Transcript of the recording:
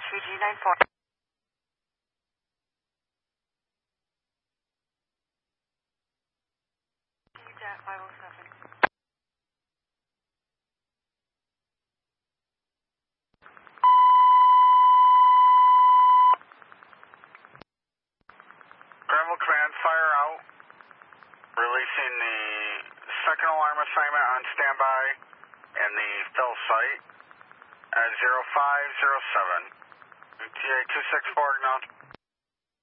TG94. Jet 507. Granville Command, fire out. Releasing the second alarm assignment on standby and the fill site at 0507. ETA 264 acknowledged.